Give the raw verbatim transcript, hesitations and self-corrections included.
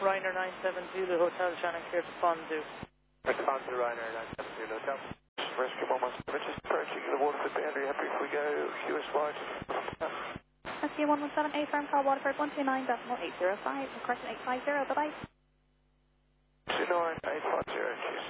Ryanair nine seven Zulu Hotel, Shannon clear to Fonzu. Respond to Ryanair nine seven Zulu Hotel. Rescue one one seven, just approaching the Waterford boundary, happy if we go Q S Y to Rescue one one seven, A firm, call Waterford one two nine decimal eight zero five, requesting eight five zero, bye bye. two nine eight five zero,